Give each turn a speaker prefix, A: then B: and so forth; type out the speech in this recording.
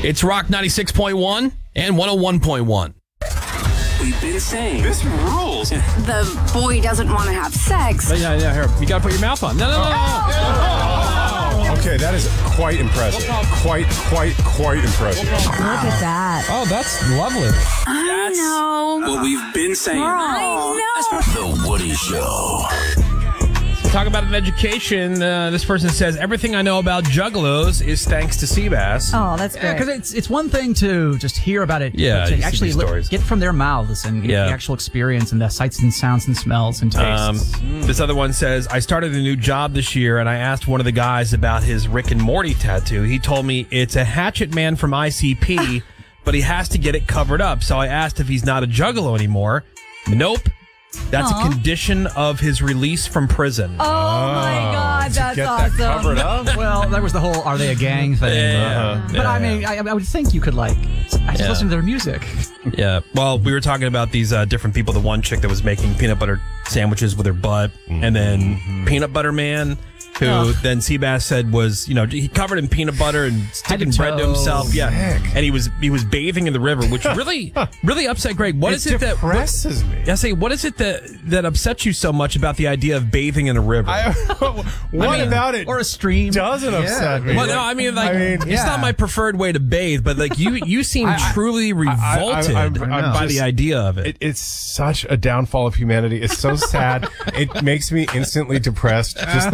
A: It's Rock 96.1 and 101.1.
B: We've been saying this rules.
C: The boy doesn't want to have sex.
D: Yeah, here. You got to put your mouth on. No.
E: Okay, that is quite impressive. Quite impressive.
F: Look at that.
D: Oh, that's lovely.
C: I know.
B: What we've been saying.
C: I know.
B: The Woody Show.
A: Talk about an education. This person says, everything I know about juggalos is thanks to Seabass.
F: Oh, that's great.
G: Because it's one thing to just hear about it.
A: Yeah,
G: but to
A: you see
G: actually
A: these stories.
G: get from their mouths and get the actual experience and the sights and sounds and smells and tastes.
A: This other one says, I started a new job this year, and I asked one of the guys about his Rick and Morty tattoo. He told me it's a Hatchet Man from ICP, but he has to get it covered up. So I asked if he's not a juggalo anymore. Nope. That's a condition of his release from prison.
F: Oh my God, that's awesome.
E: That covered up?
G: Well, that was the whole "are they a gang" thing. But I mean, I would think you could just listen to their music.
A: Yeah. Well, we were talking about these different people. The one chick that was making peanut butter sandwiches with her butt, and then Peanut Butter Man, who then Seabass said was, he covered in peanut butter and sticking bread to himself. Yeah. And he was bathing in the river, which really upset Greg. What is it that
E: depresses me?
A: I say, what is it that upsets you so much about the idea of bathing in a river?
E: What about it?
G: Or a stream.
E: Doesn't upset me.
A: Well, no, it's not my preferred way to bathe, but you seem truly revolted by the idea of it.
E: It's such a downfall of humanity. It's so sad. It makes me instantly depressed. Just